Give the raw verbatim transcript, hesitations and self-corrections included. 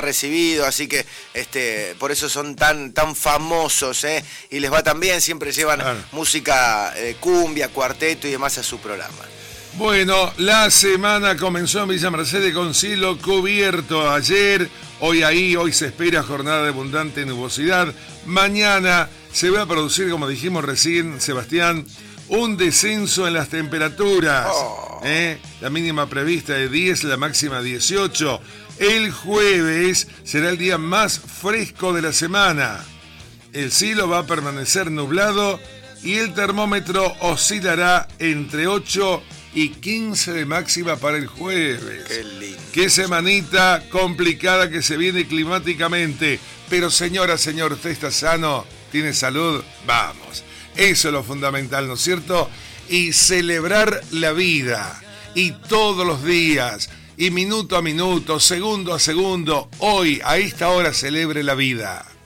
recibido, así que este, por eso son tan, tan famosos, ¿eh? Y les va tan bien, siempre llevan claro. música eh, cumbia, cuarteto y demás a su programa. Bueno, la semana comenzó en Villa Mercedes con cielo cubierto ayer, hoy ahí, hoy se espera jornada de abundante nubosidad. Mañana se va a producir, como dijimos recién, Sebastián, un descenso en las temperaturas. Oh. ¿eh? La mínima prevista de diez, la máxima dieciocho. El jueves será el día más fresco de la semana. El cielo va a permanecer nublado y el termómetro oscilará entre ocho y quince de máxima para el jueves. Qué lindo. Qué semanita complicada que se viene climáticamente. Pero señora, señor, ¿usted está sano? ¿Tiene salud? Vamos. Eso es lo fundamental, ¿no es cierto? Y celebrar la vida. Y todos los días, y minuto a minuto, segundo a segundo, hoy, a esta hora, celebre la vida.